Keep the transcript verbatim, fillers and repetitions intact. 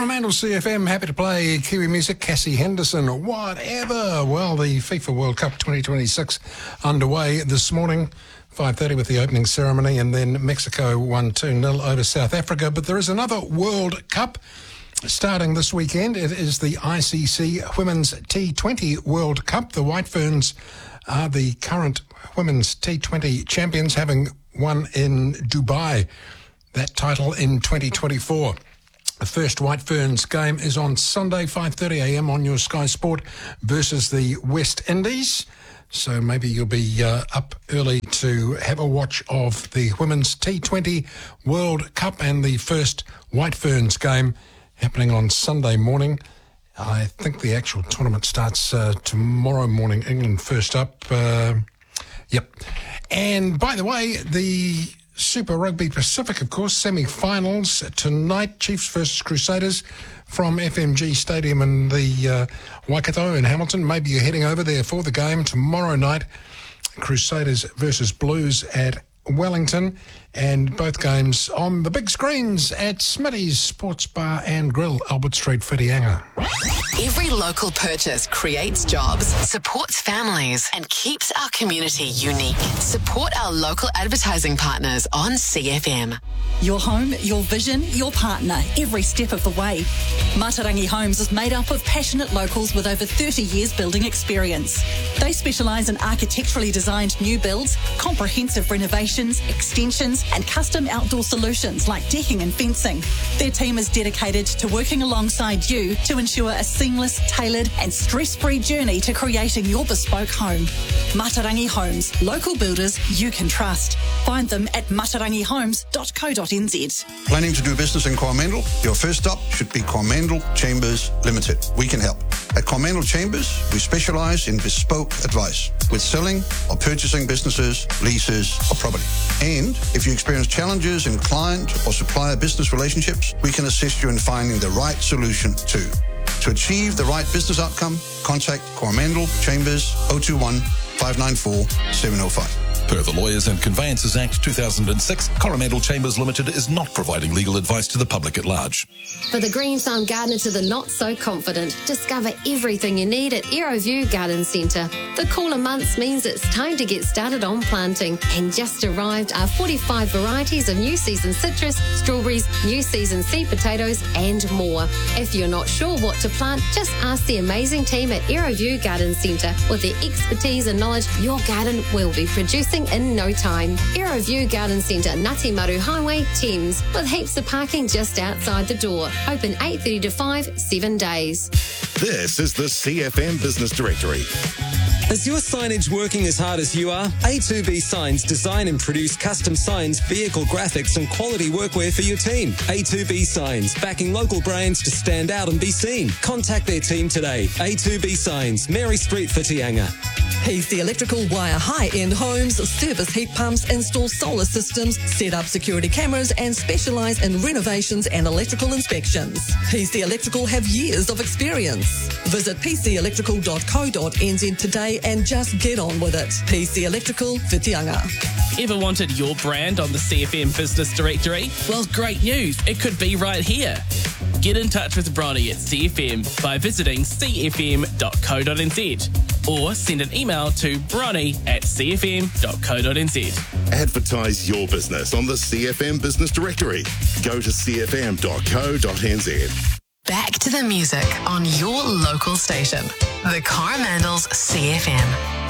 Coromandel C F M, happy to play Kiwi music. Cassie Henderson, whatever. Well, the FIFA World Cup twenty twenty-six underway this morning, five thirty with the opening ceremony, and then Mexico won two nil over South Africa. But there is another World Cup starting this weekend. It is the I C C Women's T twenty World Cup. The White Ferns are the current Women's T twenty champions, having won in Dubai that title in twenty twenty-four. The first White Ferns game is on Sunday, five thirty a m on your Sky Sport versus the West Indies. So maybe you'll be uh, up early to have a watch of the Women's T twenty World Cup and the first White Ferns game happening on Sunday morning. I think the actual tournament starts uh, tomorrow morning. England first up. Uh, yep. And by the way, the Super Rugby Pacific, of course, semi-finals tonight. Chiefs versus Crusaders from F M G Stadium in the uh, Waikato in Hamilton. Maybe you're heading over there for the game tomorrow night. Crusaders versus Blues at Wellington, and both games on the big screens at Smitty's Sports Bar and Grill, Albert Street, Whitianga. Every local purchase creates jobs, supports families, and keeps our community unique. Support our local advertising partners on C F M. Your home, your vision, your partner, every step of the way. Matarangi Homes is made up of passionate locals with over thirty years building experience. They specialise in architecturally designed new builds, comprehensive renovations, extensions, and custom outdoor solutions like decking and fencing. Their team is dedicated to working alongside you to ensure a seamless, tailored and stress-free journey to creating your bespoke home. Matarangi Homes, local builders you can trust. Find them at matarangi homes dot co dot n z. Planning to do business in Coromandel? Your first stop should be Coromandel Chambers Limited. We can help. At Coromandel Chambers, we specialise in bespoke advice with selling or purchasing businesses, leases or property. And if you experience challenges in client or supplier business relationships, we can assist you in finding the right solution too. To achieve the right business outcome, contact Coromandel Chambers oh two one, five nine four, seven oh five. Per the Lawyers and Conveyances Act two thousand six, Coromandel Chambers Limited is not providing legal advice to the public at large. For the green farm gardener to the not so confident, discover everything you need at Aeroview Garden Centre. The cooler months means it's time to get started on planting, and just arrived are forty-five varieties of new season citrus, strawberries, new season seed potatoes and more. If you're not sure what to plant, just ask the amazing team at Aeroview Garden Centre. With their expertise and knowledge, your garden will be producing in no time. Aeroview Garden Centre, Ngati Maru Highway, Thames, with heaps of parking just outside the door. Open eight thirty to five, seven days. This is the C F M Business Directory. Is your signage working as hard as you are? A two B Signs design and produce custom signs, vehicle graphics and quality workwear for your team. A two B Signs, backing local brands to stand out and be seen. Contact their team today. A two B Signs, Mary Street, Whitianga. P C Electrical wire high-end homes, service heat pumps, install solar systems, set up security cameras and specialise in renovations and electrical inspections. P C Electrical have years of experience. Visit p c electrical dot co dot n z today and just get on with it. P C Electrical, Whitianga. Ever wanted your brand on the C F M Business Directory? Well, great news. It could be right here. Get in touch with Bronnie at C F M by visiting c f m dot co dot n z or send an email to bronnie at c f m dot co dot n z. Advertise your business on the C F M Business Directory. Go to c f m dot co dot n z. Back to the music on your local station. The Coromandel's C F M.